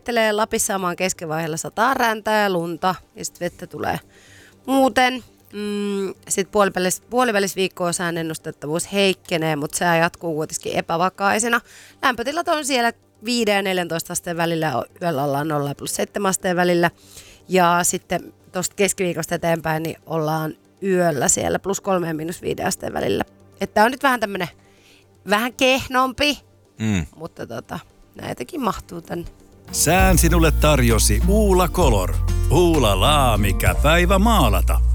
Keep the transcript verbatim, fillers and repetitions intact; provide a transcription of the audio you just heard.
vaihtelee. Lapissa omaan keskivaiheella sataa räntää ja lunta ja sitten vettä tulee muuten. Mm, sitten puolivälis, puolivälisviikkoa sään ennustettavuus heikkenee, mutta sää jatkuu kuitenkin epävakaisena. Lämpötilat on siellä viisi ja neljätoista asteen välillä, yöllä ollaan nolla plus seitsemän asteen välillä. Ja sitten tuosta keskiviikosta eteenpäin niin ollaan yöllä siellä plus kolme ja miinus viisi asteen välillä. Että on nyt vähän tämmönen vähän kehnompi, mm. mutta tota, näitäkin mahtuu tänne. Sään sinulle tarjosi Uula Color. Uula laa, mikä päivä maalata.